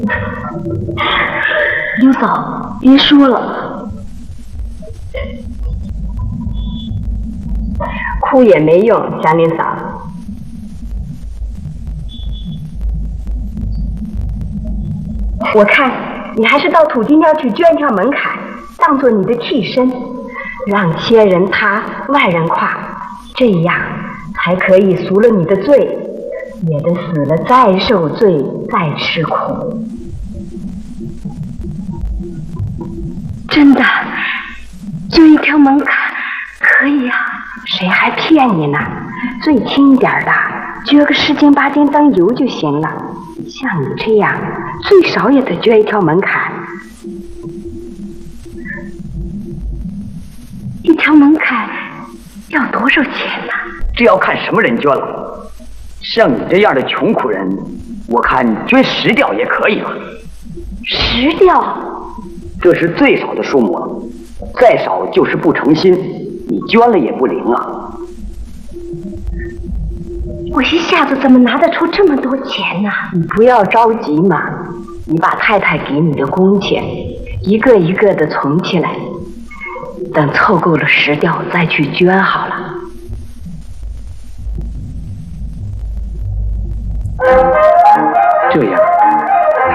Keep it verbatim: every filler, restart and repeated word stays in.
刘嫂，别说了， 哭也没用，祥林嫂。我看你还是到土地庙去捐条门槛，当做你的替身，让千人塌，万人垮，这样才可以赎了你的罪，免得死了再受罪，再吃苦。 真的，捐一条门槛可以啊？ 谁还骗你呢？最轻一点的，捐个十斤八斤当油就行了。像你这样，最少也得捐一条门槛。 一条门槛要多少钱呢？ 这要看什么人捐了。像你这样的穷苦人，我看捐十吊也可以了。 十吊？ 这是最少的数目了，再少就是不诚心，你捐了也不灵啊。 我一下子怎么拿得出这么多钱呢？ 你不要着急嘛，你把太太给你的工钱一个一个的存起来，等凑够了十吊再去捐好了。 这样